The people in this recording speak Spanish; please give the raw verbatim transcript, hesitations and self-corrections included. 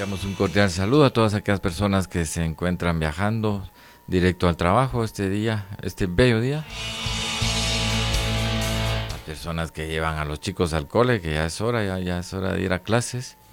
Enviamos un cordial saludo a todas aquellas personas que se encuentran viajando directo al trabajo este día, este bello día. Las personas que llevan a los chicos al cole, que ya es hora, ya, ya es hora de ir a clases.